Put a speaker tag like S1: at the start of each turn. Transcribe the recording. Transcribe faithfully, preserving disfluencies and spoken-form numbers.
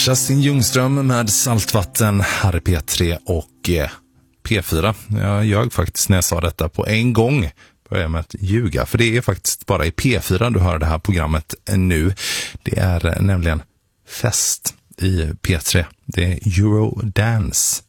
S1: Kerstin Ljungström med Saltvatten här i P tre och eh, P fyra. Jag ljög faktiskt när jag sa detta på en gång. Börjar med att ljuga, för det är faktiskt bara i P fyra du hör det här programmet nu. Det är nämligen fest i P tre. Det är Eurodance